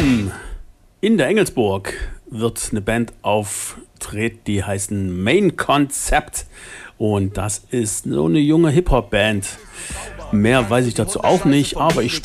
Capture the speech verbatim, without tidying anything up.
Morgen in der Engelsburg wird eine Band auftreten, die heißen Main Concept. Und das ist so eine junge Hip-Hop-Band. Mehr weiß ich dazu auch nicht, aber ich